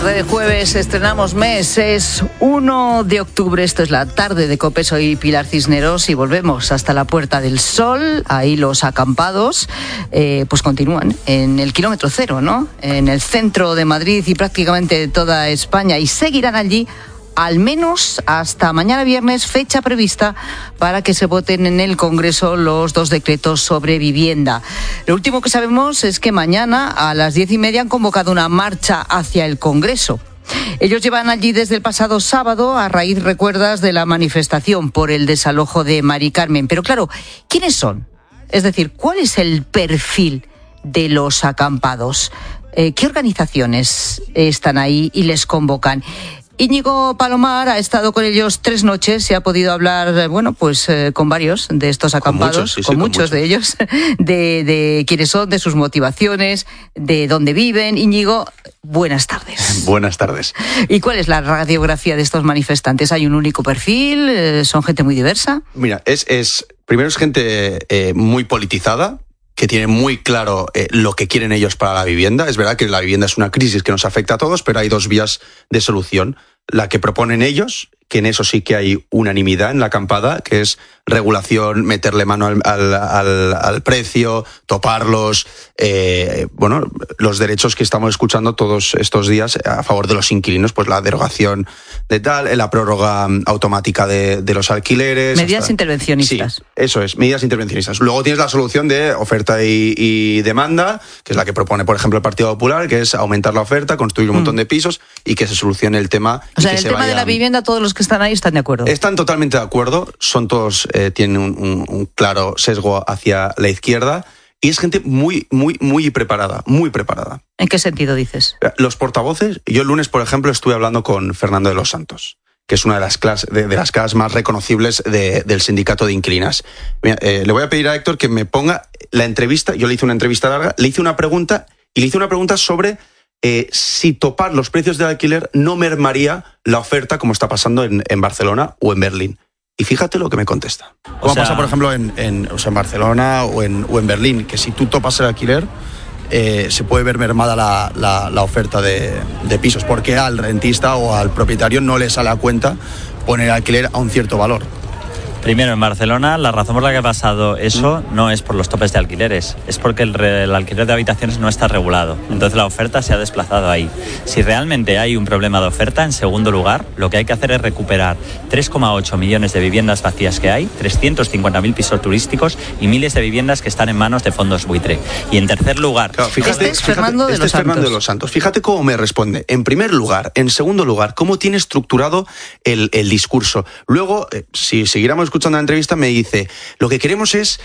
Tarde de jueves, estrenamos mes, es 1 de octubre, esto es la tarde de COPE, soy Pilar Cisneros y volvemos hasta la Puerta del Sol. Ahí los acampados pues continúan en el kilómetro cero, ¿no? En el centro de Madrid y prácticamente de toda España, y seguirán allí al menos hasta mañana viernes, fecha prevista para que se voten en el Congreso los 2 decretos sobre vivienda. Lo último que sabemos es que mañana a las 10:30 han convocado una marcha hacia el Congreso. Ellos llevan allí desde el pasado sábado, a raíz, recuerdas, de la manifestación por el desalojo de Mari Carmen. Pero claro, ¿quiénes son? Es decir, ¿cuál es el perfil de los acampados? ¿Qué organizaciones están ahí y les convocan? Íñigo Palomar ha estado con ellos 3 noches y ha podido hablar, bueno, pues con varios de estos acampados, con muchos de ellos, de quiénes son, de sus motivaciones, de dónde viven. Íñigo, buenas tardes. Buenas tardes. ¿Y cuál es la radiografía de estos manifestantes? ¿Hay un único perfil? ¿Son gente muy diversa? Mira, primero es gente muy politizada, que tiene muy claro lo que quieren ellos para la vivienda. Es verdad que la vivienda es una crisis que nos afecta a todos, pero hay 2 vías de solución. La que proponen ellos, que en eso sí que hay unanimidad en la acampada, que es regulación, meterle mano al precio, toparlos, los derechos que estamos escuchando todos estos días a favor de los inquilinos, pues la derogación de tal, la prórroga automática de los alquileres. Medidas intervencionistas. Sí, eso es, medidas intervencionistas. Luego tienes la solución de oferta y demanda, que es la que propone, por ejemplo, el Partido Popular, que es aumentar la oferta, construir un montón de pisos y que se solucione el tema. O sea, en el tema de la vivienda, todos los que están ahí están de acuerdo. Están totalmente de acuerdo, son todos, tienen un claro sesgo hacia la izquierda y es gente muy, muy, muy preparada, muy preparada. ¿En qué sentido dices? Los portavoces, yo el lunes, por ejemplo, estuve hablando con Fernando de los Santos, que es una de las caras más reconocibles del sindicato de inquilinas. Mira, le voy a pedir a Héctor que me ponga la entrevista, yo le hice una entrevista larga, le hice una pregunta sobre si topar los precios del alquiler no mermaría la oferta como está pasando en Barcelona o en Berlín. Y fíjate lo que me contesta. Como pasa, por ejemplo, en Barcelona o en Berlín, que si tú topas el alquiler, se puede ver mermada la oferta de pisos, porque al rentista o al propietario no le sale a cuenta poner alquiler a un cierto valor. Primero, en Barcelona, la razón por la que ha pasado eso no es por los topes de alquileres, es porque el alquiler de habitaciones no está regulado. Entonces la oferta se ha desplazado ahí. Si realmente hay un problema de oferta, en segundo lugar, lo que hay que hacer es recuperar 3,8 millones de viviendas vacías que hay, 350.000 pisos turísticos y miles de viviendas que están en manos de fondos buitre. Y en tercer lugar... Claro, fíjate, Fernando de los Santos. Fíjate cómo me responde. En primer lugar, en segundo lugar, cómo tiene estructurado el discurso. Luego, si siguiéramos escuchando la entrevista, me dice, lo que queremos es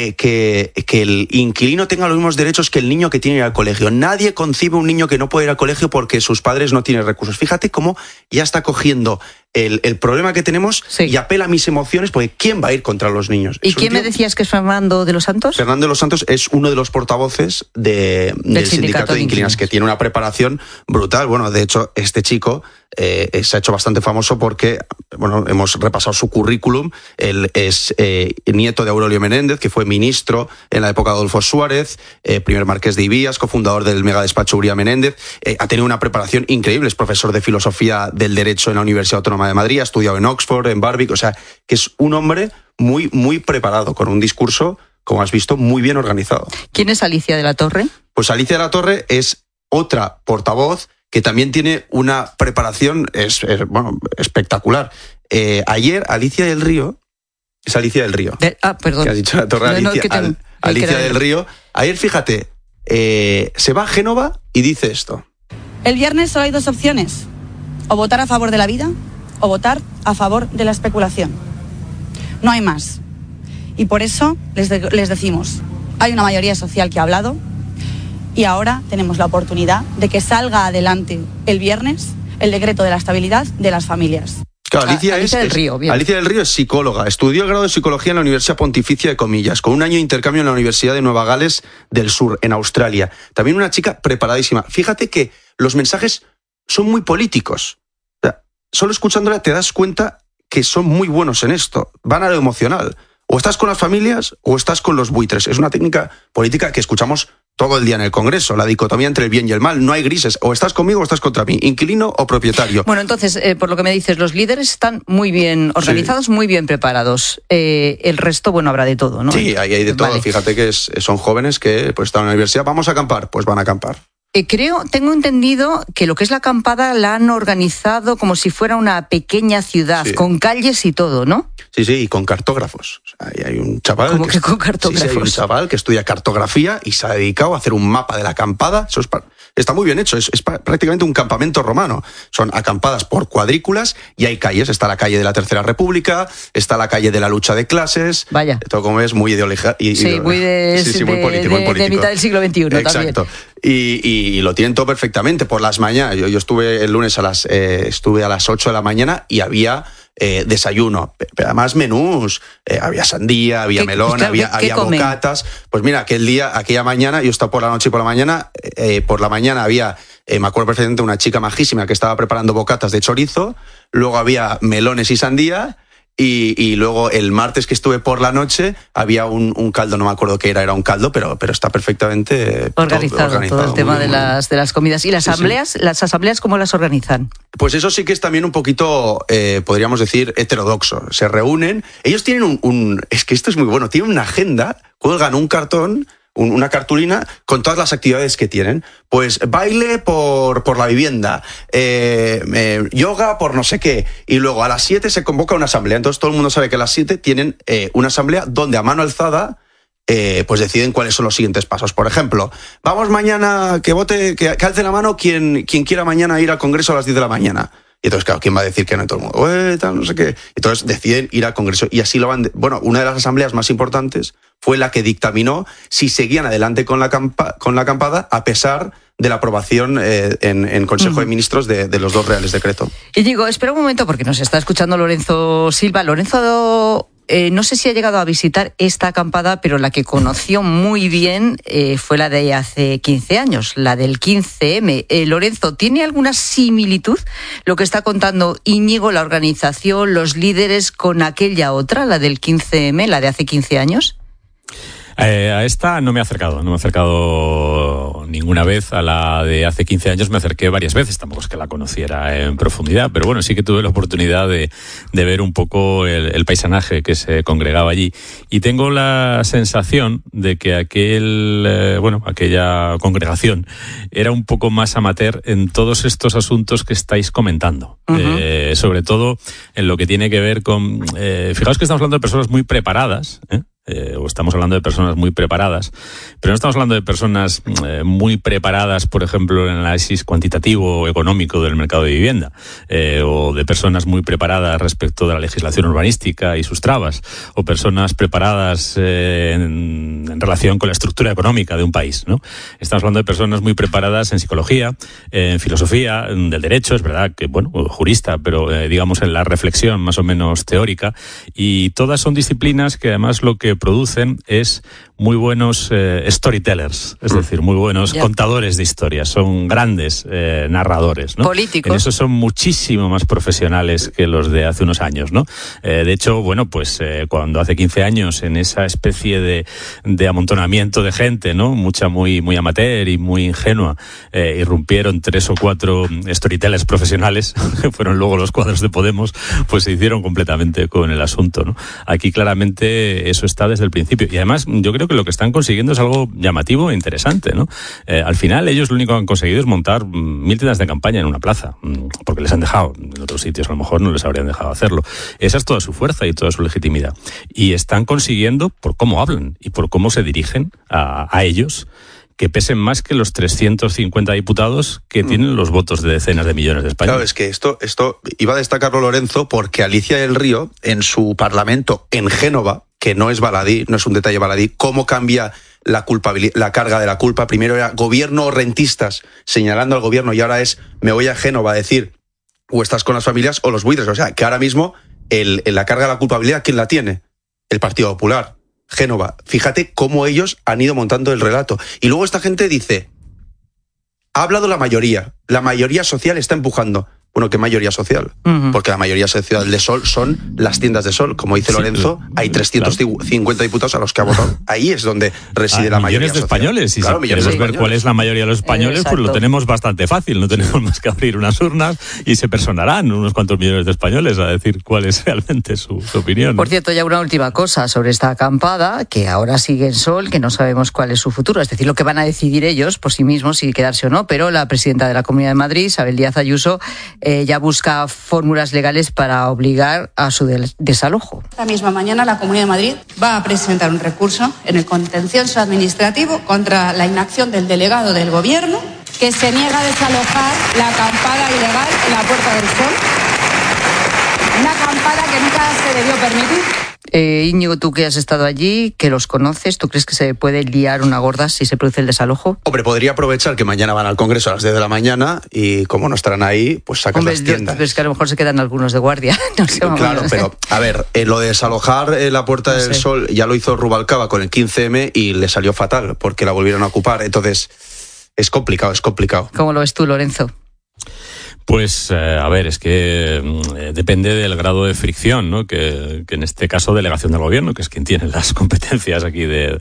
que el inquilino tenga los mismos derechos que el niño que tiene que ir al colegio. Nadie concibe un niño que no puede ir al colegio porque sus padres no tienen recursos. Fíjate cómo ya está cogiendo el problema que tenemos, sí, y apela a mis emociones, porque ¿quién va a ir contra los niños? ¿Y quién me decías que es Fernando de los Santos? Fernando de los Santos es uno de los portavoces del sindicato de inquilinos, que tiene una preparación brutal. Bueno, de hecho, este chico se ha hecho bastante famoso porque, bueno, hemos repasado su currículum. Él es nieto de Aurelio Menéndez, que fue ministro en la época de Adolfo Suárez, primer marqués de Ibías, cofundador del megadespacho Uría Menéndez. Ha tenido una preparación increíble, es profesor de filosofía del derecho en la Universidad Autónoma de Madrid, ha estudiado en Oxford, en Warwick, o sea, que es un hombre muy, muy preparado, con un discurso, como has visto, muy bien organizado. ¿Quién es Alicia de la Torre? Pues Alicia de la Torre es otra portavoz que también tiene una preparación espectacular. Ayer, Alicia del Río... Es Alicia del Río. Perdón. Que has dicho la Torre, Alicia del Río. Ayer, fíjate, se va a Génova y dice esto. El viernes solo hay 2 opciones. O votar a favor de la vida o votar a favor de la especulación. No hay más. Y por eso les decimos, hay una mayoría social que ha hablado y ahora tenemos la oportunidad de que salga adelante el viernes el decreto de la estabilidad de las familias. Claro, Alicia del Río es psicóloga, estudió el grado de psicología en la Universidad Pontificia de Comillas, con un año de intercambio en la Universidad de Nueva Gales del Sur, en Australia. También una chica preparadísima. Fíjate que los mensajes son muy políticos. O sea, solo escuchándola te das cuenta que son muy buenos en esto. Van a lo emocional. O estás con las familias o estás con los buitres. Es una técnica política que escuchamos todo el día en el Congreso, la dicotomía entre el bien y el mal, no hay grises, o estás conmigo o estás contra mí, inquilino o propietario. Bueno, entonces, por lo que me dices, los líderes están muy bien organizados, muy bien preparados. El resto, bueno, habrá de todo, ¿no? Sí, hay de todo. Fíjate que son jóvenes que pues están en la universidad, vamos a acampar, pues van a acampar. Tengo entendido que lo que es la acampada la han organizado como si fuera una pequeña ciudad, con calles y todo, ¿no? Sí, y con cartógrafos. O sea, hay un chaval... ¿Cómo que con cartógrafos? Sí, hay un chaval que estudia cartografía y se ha dedicado a hacer un mapa de la acampada. Eso está muy bien hecho, es prácticamente un campamento romano. Son acampadas por cuadrículas y hay calles. Está la calle de la Tercera República, está la calle de la lucha de clases. Vaya. Todo como es muy ideológica. Sí, muy político. De mitad del siglo XXI. Exacto. También. Y lo tienen todo perfectamente. Por las mañanas, yo estuve el lunes estuve a las 8 de la mañana y había desayuno, pero además menús, había sandía, había melón, había bocatas. Pues mira, aquella mañana, yo estaba por la noche y por la mañana había, me acuerdo perfectamente, una chica majísima que estaba preparando bocatas de chorizo, luego había melones y sandía. Y luego el martes que estuve por la noche había un caldo, no me acuerdo qué era un caldo, pero está perfectamente organizado todo el tema de las comidas. ¿Y las asambleas? Sí. ¿Las asambleas cómo las organizan? Pues eso sí que es también un poquito, podríamos decir, heterodoxo. Se reúnen, ellos tienen es que esto es muy bueno, tienen una agenda, cuelgan un cartón, una cartulina con todas las actividades que tienen. Pues baile por la vivienda, yoga por no sé qué, y luego a las 7 se convoca una asamblea. Entonces todo el mundo sabe que a las 7 tienen una asamblea donde a mano alzada pues deciden cuáles son los siguientes pasos. Por ejemplo, vamos mañana, que vote, que alce la mano quien quiera mañana ir al Congreso a las 10 de la mañana. Y entonces, claro, ¿quién va a decir que no? Todo el mundo, tal, no sé qué. Entonces deciden ir al Congreso y así lo van... Bueno, una de las asambleas más importantes fue la que dictaminó si seguían adelante con la acampada a pesar de la aprobación en Consejo de Ministros de los dos reales decretos. Y digo, espera un momento porque nos está escuchando Lorenzo Silva. Lorenzo... no sé si ha llegado a visitar esta acampada, pero la que conoció muy bien fue la de hace 15 años, la del 15M. Lorenzo, ¿tiene alguna similitud lo que está contando Íñigo, la organización, los líderes, con aquella otra, la del 15M, la de hace 15 años? A esta no me he acercado ninguna vez. A la de hace 15 años me acerqué varias veces, tampoco es que la conociera en profundidad, pero bueno, sí que tuve la oportunidad de ver un poco el paisanaje que se congregaba allí, y tengo la sensación de que aquella congregación era un poco más amateur en todos estos asuntos que estáis comentando. Uh-huh. Sobre todo en lo que tiene que ver con... fijaos que estamos hablando de personas muy preparadas, o estamos hablando de personas muy preparadas, pero no estamos hablando de personas muy preparadas, por ejemplo, en el análisis cuantitativo o económico del mercado de vivienda, o de personas muy preparadas respecto de la legislación urbanística y sus trabas, o personas preparadas en relación con la estructura económica de un país, ¿no? Estamos hablando de personas muy preparadas en psicología, en filosofía, del derecho, es verdad que, jurista, pero digamos en la reflexión más o menos teórica, y todas son disciplinas que además lo que producen es muy buenos storytellers, es decir, muy buenos contadores de historias, son grandes narradores, ¿no? Políticos. En eso son muchísimo más profesionales que los de hace unos años, ¿no? De hecho, cuando hace 15 años, en esa especie de amontonamiento de gente, ¿no? Mucha muy amateur y muy ingenua, irrumpieron 3 o 4 storytellers profesionales, que fueron luego los cuadros de Podemos, pues se hicieron completamente con el asunto, ¿no? Aquí claramente eso está desde el principio, y además yo creo que lo que están consiguiendo es algo llamativo e interesante, ¿no? Al final ellos lo único que han conseguido es montar 1000 tiendas de campaña en una plaza, porque les han dejado, en otros sitios a lo mejor no les habrían dejado hacerlo. Esa es toda su fuerza y toda su legitimidad, y están consiguiendo, por cómo hablan y por cómo se dirigen a ellos, que pesen más que los 350 diputados que tienen los votos de decenas de millones de españoles. Claro, es que esto iba a destacarlo Lorenzo, porque Alicia del Río, en su parlamento en Génova, que no es baladí, no es un detalle baladí, cómo cambia la carga de la culpa. Primero era gobierno o rentistas señalando al gobierno, y ahora es me voy a Génova a decir o estás con las familias o los buitres. O sea, que ahora mismo la carga de la culpabilidad, ¿quién la tiene? El Partido Popular. Génova. Fíjate cómo ellos han ido montando el relato. Y luego esta gente dice, ha hablado la mayoría social está empujando. Bueno, ¿qué mayoría social? Porque la mayoría social de Sol son las tiendas de Sol. Como dice Lorenzo, hay 350 diputados a los que ha votado. Ahí es donde reside la mayoría millones de social. españoles. Y claro, si queremos ver cuál es la mayoría de los españoles, pues lo tenemos bastante fácil. No tenemos más que abrir unas urnas y se personarán unos cuantos millones de españoles a decir cuál es realmente su opinión. Por cierto, ya una última cosa sobre esta acampada, que ahora sigue en Sol, que no sabemos cuál es su futuro. Es decir, lo que van a decidir ellos por sí mismos, si quedarse o no. Pero la presidenta de la Comunidad de Madrid, Isabel Díaz Ayuso, ya busca fórmulas legales para obligar a su desalojo. Esta misma mañana la Comunidad de Madrid va a presentar un recurso en el contencioso administrativo contra la inacción del delegado del Gobierno que se niega a desalojar la acampada ilegal en la Puerta del Sol. Una acampada que nunca se debió permitir. Íñigo, tú que has estado allí, que los conoces, ¿tú crees que se puede liar una gorda si se produce el desalojo? Hombre, podría aprovechar que mañana van al Congreso a las 10 de la mañana y como no estarán ahí, pues sacan las tiendas. Pero es que a lo mejor se quedan algunos de guardia. No sé, claro, pero a ver, lo de desalojar la Puerta del Sol ya lo hizo Rubalcaba con el 15M y le salió fatal porque la volvieron a ocupar. Entonces, es complicado. ¿Cómo lo ves tú, Lorenzo? Pues, a ver, es que depende del grado de fricción, ¿no? Que en este caso delegación del gobierno, que es quien tiene las competencias aquí del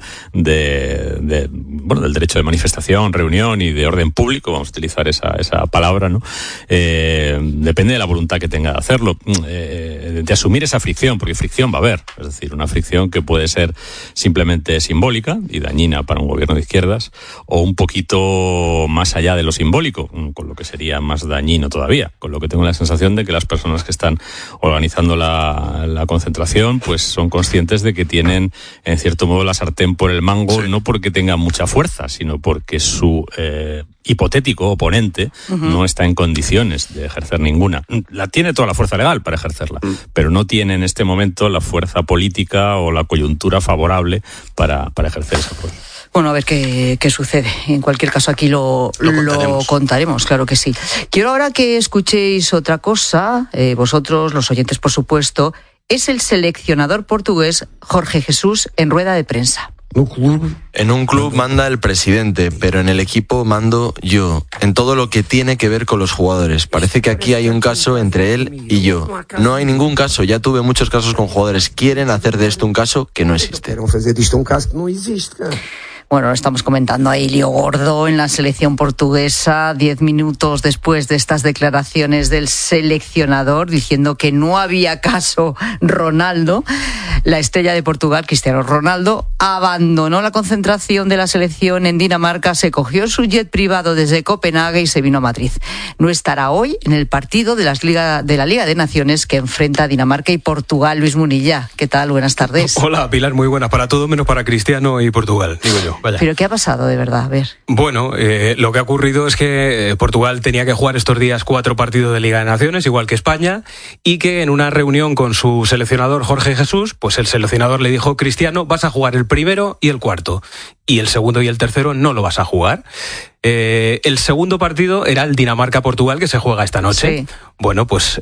derecho de manifestación, reunión y de orden público, vamos a utilizar esa palabra, ¿no? Depende de la voluntad que tenga de hacerlo, de asumir esa fricción, porque fricción va a haber, es decir, una fricción que puede ser simplemente simbólica y dañina para un gobierno de izquierdas, o un poquito más allá de lo simbólico, con lo que sería más dañino todavía, con lo que tengo la sensación de que las personas que están organizando la concentración pues son conscientes de que tienen en cierto modo la sartén por el mango, no porque tengan mucha fuerza, sino porque su hipotético oponente no está en condiciones de ejercer ninguna. Tiene toda la fuerza legal para ejercerla, pero no tiene en este momento la fuerza política o la coyuntura favorable para ejercer esa fuerza. Bueno, a ver qué sucede. En cualquier caso, aquí lo contaremos, claro que sí. Quiero ahora que escuchéis otra cosa, vosotros, los oyentes, por supuesto. Es el seleccionador portugués Jorge Jesús en rueda de prensa. En un club manda el presidente, pero en el equipo mando yo, en todo lo que tiene que ver con los jugadores. Parece que aquí hay un caso entre él y yo. No hay ningún caso, ya tuve muchos casos con jugadores. Quieren hacer de esto un caso que no existe. Bueno, estamos comentando ahí lío gordo en la selección portuguesa, 10 minutos después de estas declaraciones del seleccionador diciendo que no había caso Ronaldo. La estrella de Portugal, Cristiano Ronaldo, abandonó la concentración de la selección en Dinamarca, se cogió su jet privado desde Copenhague y se vino a Madrid. No estará hoy en el partido de la Liga de Naciones que enfrenta a Dinamarca y Portugal. Luis Munilla, ¿qué tal? Buenas tardes. Hola, Pilar, muy buenas. Para todo menos para Cristiano y Portugal, digo yo. Vaya. ¿Pero qué ha pasado de verdad? A ver. Bueno, lo que ha ocurrido es que Portugal tenía que jugar estos días 4 partidos de Liga de Naciones, igual que España, y que en una reunión con su seleccionador Jorge Jesús, pues el seleccionador le dijo: Cristiano, vas a jugar el primero y el cuarto, y el segundo y el tercero no lo vas a jugar. El segundo partido era el Dinamarca-Portugal, que se juega esta noche. Sí. Bueno, pues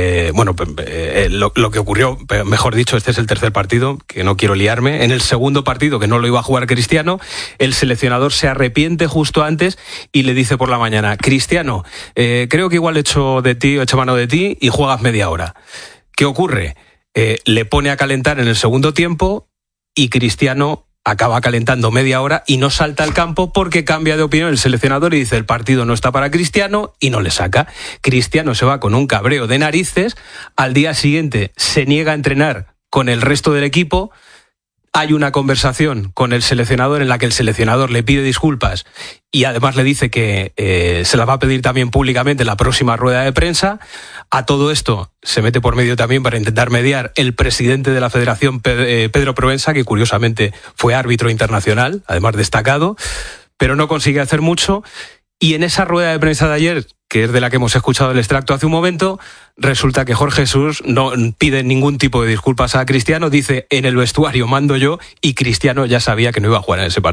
lo que ocurrió, mejor dicho, este es el tercer partido, que no quiero liarme. En el segundo partido, que no lo iba a jugar Cristiano, el seleccionador se arrepiente justo antes y le dice por la mañana: Cristiano, creo que igual he hecho mano de ti y juegas media hora. ¿Qué ocurre? Le pone a calentar en el segundo tiempo y Cristiano acaba calentando media hora y no salta al campo porque cambia de opinión el seleccionador y dice: el partido no está para Cristiano, y no le saca. Cristiano se va con un cabreo de narices. Al día siguiente se niega a entrenar con el resto del equipo. Hay una conversación con el seleccionador en la que el seleccionador le pide disculpas y además le dice que se las va a pedir también públicamente en la próxima rueda de prensa. A todo esto se mete por medio también, para intentar mediar, el presidente de la Federación, Pedro Proença, que curiosamente fue árbitro internacional, además destacado, pero no consigue hacer mucho. Y en esa rueda de prensa de ayer, que es de la que hemos escuchado el extracto hace un momento, resulta que Jorge Jesús no pide ningún tipo de disculpas a Cristiano, dice: en el vestuario mando yo, y Cristiano ya sabía que no iba a jugar en ese partido.